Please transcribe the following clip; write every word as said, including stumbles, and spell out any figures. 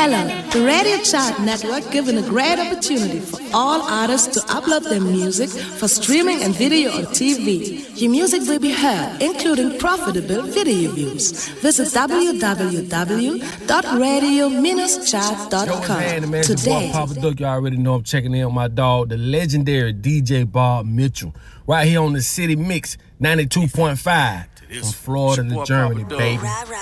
Hello, the Radio Chart Network giving a great opportunity for all artists to upload their music for streaming and video or T V. Your music will be heard, including profitable video views. Visit w w w dot radio dash chart dot com today. Papa Duck, you already know I'm checking in on my dog, the legendary D J Bob Mitchell, right here on the City Mix ninety-two point five from Florida to Germany, baby.